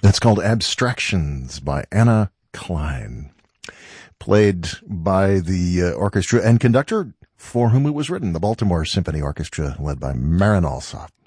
It's called Abstractions by Anna Klein, played by the orchestra and conductor for whom it was written, the Baltimore Symphony Orchestra, led by Marin Alsop.